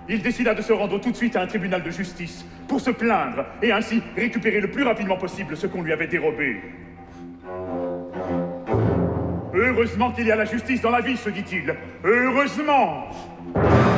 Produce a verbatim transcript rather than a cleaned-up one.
il décida de se rendre tout de suite à un tribunal de justice pour se plaindre et ainsi récupérer le plus rapidement possible ce qu'on lui avait dérobé. Heureusement qu'il y a la justice dans la vie, se dit-il. Heureusement!